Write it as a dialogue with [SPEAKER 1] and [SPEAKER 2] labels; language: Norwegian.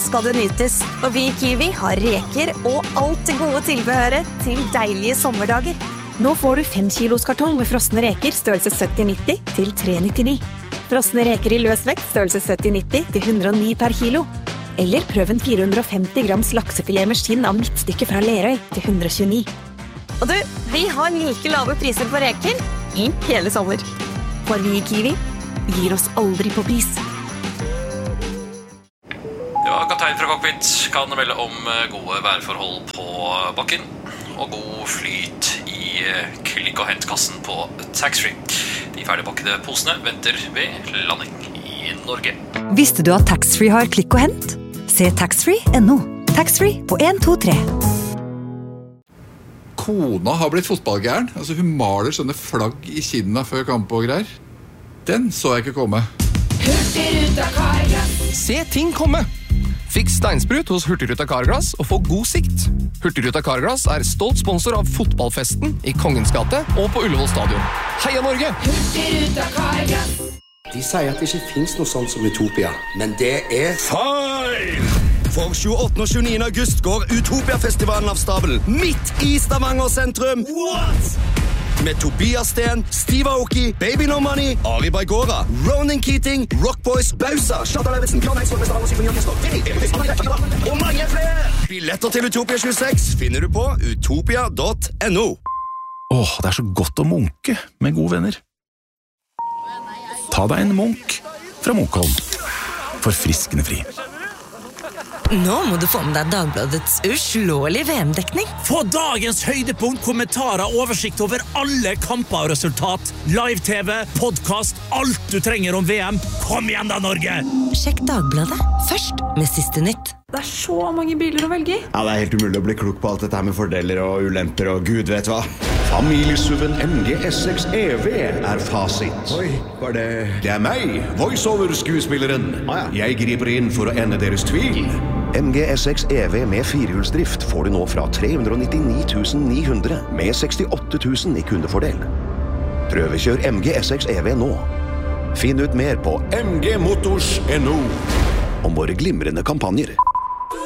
[SPEAKER 1] skal det nytes, og vi i Kiwi har reker og alt det gode tilbehøret til deilige sommerdager. Nå får du 5 kilos kartong med frosne reker størrelse 70-90 til 3,99. Frosne reker i løs vekt størrelse 70-90 til 109 per kilo. Eller prøv en 450 grams laksefilet med skinn av midtstykke fra Lerøy til 129. Og du, vi har like lave priser på reker i hele sommer. For vi i Kiwi gir oss aldri på pris.
[SPEAKER 2] Ja, kaptein fra cockpit kan melde om gode værforhold på bakken og god flyt i klikk- og hentkassen på taxfree. De ferdigpakkede posene venter ved landing i Norge.
[SPEAKER 3] Visste du at taxfree har klikk og hent? Se taxfree.no. Taxfree på 1, 2, 3.
[SPEAKER 4] Kona har blitt fotballgæren. Altså, hun maler sånne flagg i kinna før kamp og greier. Den så jeg ikke komme.
[SPEAKER 5] Hurtigruta Carglass.
[SPEAKER 6] Se ting komme! Fiks steinsprut hos Hurtigruta Carglass og få god sikt. Hurtigruta Carglass er stolt sponsor av fotballfesten i Kongens gate og på Ullevål stadion. Heia Norge!
[SPEAKER 5] Hurtigruta Carglass.
[SPEAKER 7] De sier at det ikke finnes noe sånt som Utopia, men det er
[SPEAKER 8] feil! For 28. og 29. august går Utopia-festivalen av stabelen midt i Stavanger sentrum. What? Med Tobias Sten, Steve Aoki, Baby No Money, Ari Baigora, Ronan Keating, Rock Boys, Bausa, Kjartan Leivitsen, Jan Eidsvåg med Stavanger Symfoniorkester, og mange flere! Billetter til Utopia 26 finner du på utopia.no.
[SPEAKER 9] Åh, det er så godt å munke med gode venner. Ta deg en munk fra Munkholm. Forfriskende fri.
[SPEAKER 10] Nå må du få med deg Dagbladets uslåelige VM-dekning.
[SPEAKER 11] Få dagens høydepunkt, kommentarer, oversikt over alle kamper og resultat. Live-TV, podcast, alt du trenger om VM. Kom igjen da, Norge!
[SPEAKER 10] Sjekk Dagbladet, først med siste nytt.
[SPEAKER 12] Det er så mange biler å velge i.
[SPEAKER 13] Ja, det er helt umulig å bli klok på alt dette her med fordeler og ulemper og Gud vet hva. Familiesuven MG S6 EV er fasit. Oi, var det... Det er meg, voiceover-skuespilleren. Jeg griper inn for å ende deres tvil.
[SPEAKER 14] MG S6 EV med firehjulsdrift får du nå fra 399 900 med 68 000 i kundefordel. Prøvekjør MG S6 EV nå. Finn ut mer på
[SPEAKER 13] mgmotors.no
[SPEAKER 14] om våre glimrende kampanjer.